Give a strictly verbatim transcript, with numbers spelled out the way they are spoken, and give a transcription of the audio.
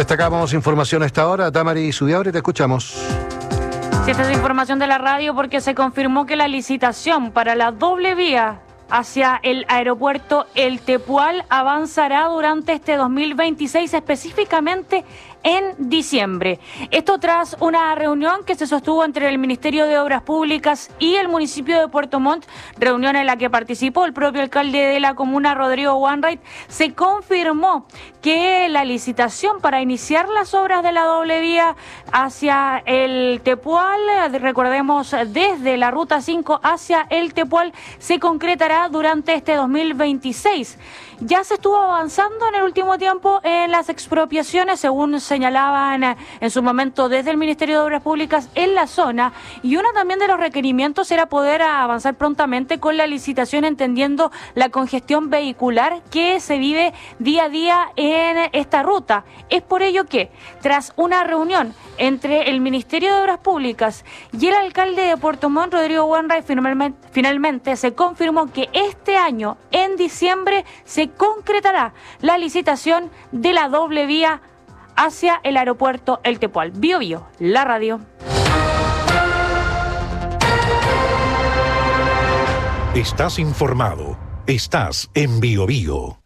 Destacamos información a esta hora. Tamari Subiabre, te escuchamos. Sí, esta es información de la radio porque se confirmó que la licitación para la doble vía hacia el aeropuerto El Tepual avanzará durante este dos mil veintiséis, específicamente en diciembre. Esto tras una reunión que se sostuvo entre el Ministerio de Obras Públicas y el municipio de Puerto Montt, reunión en la que participó el propio alcalde de la comuna, Rodrigo Wainwright. Se confirmó que la licitación para iniciar las obras de la doble vía hacia el Tepual, recordemos desde la Ruta cinco hacia el Tepual, se concretará durante este dos mil veintiséis. Ya se estuvo avanzando en el último tiempo en las expropiaciones, según señalaban en su momento desde el Ministerio de Obras Públicas en la zona, y uno también de los requerimientos era poder avanzar prontamente con la licitación, entendiendo la congestión vehicular que se vive día a día en esta ruta. Es por ello que, tras una reunión entre el Ministerio de Obras Públicas y el alcalde de Puerto Montt, Rodrigo Wainwright, finalmente, finalmente se confirmó que este año, en diciembre, se concretará la licitación de la doble vía hacia el aeropuerto El Tepual. Bio Bio, la radio. Estás informado. Estás en Bio Bio.